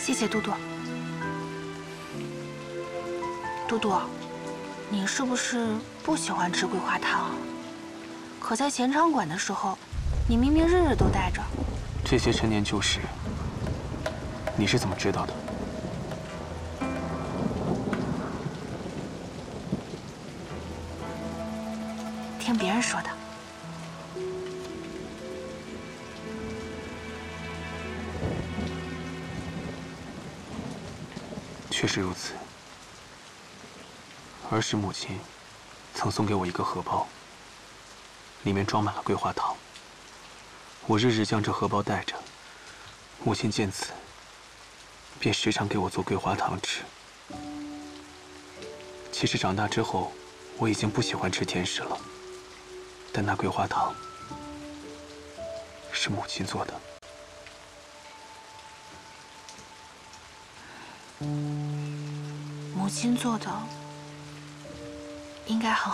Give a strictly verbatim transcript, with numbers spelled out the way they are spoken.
谢谢嘟嘟。嘟嘟，你是不是不喜欢吃桂花糖啊？可在钱仓馆的时候，你明明日日都带着。 这些陈年旧事，你是怎么知道的？ 听别人说的。 确实如此。儿时母亲曾送给我一个荷包，里面装满了桂花糖。我日日将这荷包带着，母亲见此，便时常给我做桂花糖吃。其实长大之后，我已经不喜欢吃甜食了，但那桂花糖是母亲做的。 母亲做的，应该很好。